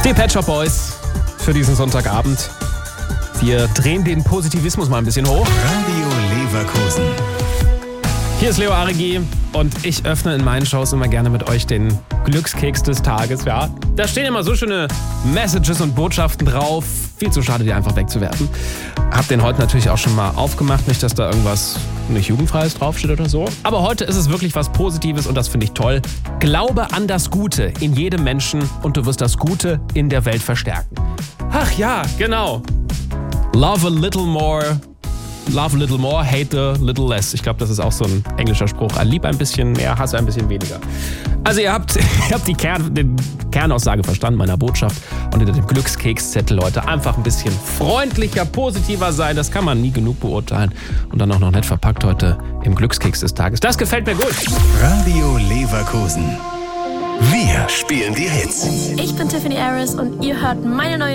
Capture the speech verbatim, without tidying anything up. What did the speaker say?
Die Pet Shop Boys für diesen Sonntagabend. Wir drehen den Positivismus mal ein bisschen hoch. Radio Leverkusen. Hier ist Leo Arigi und ich öffne in meinen Shows immer gerne mit euch den Glückskeks des Tages. Ja, da stehen immer so schöne Messages und Botschaften drauf. Viel zu schade, die einfach wegzuwerfen. Hab den heute natürlich auch schon mal aufgemacht. Nicht, dass da irgendwas nicht Jugendfreies draufsteht oder so. Aber heute ist es wirklich was Positives und das finde ich toll. Glaube an das Gute in jedem Menschen und du wirst das Gute in der Welt verstärken. Ach ja, genau. Love a little more. Love a little more, hate a little less. Ich glaube, das ist auch so ein englischer Spruch. Lieb ein bisschen mehr, hasse ein bisschen weniger. Also ihr habt, ihr habt die, Kern, die Kernaussage verstanden meiner Botschaft. Und hinter dem Glückskekszettel, Leute, einfach ein bisschen freundlicher, positiver sein. Das kann man nie genug beurteilen. Und dann auch noch nett verpackt heute im Glückskeks des Tages. Das gefällt mir gut. Radio Leverkusen. Wir spielen die Hits. Ich bin Tiffany Harris und ihr hört meine neue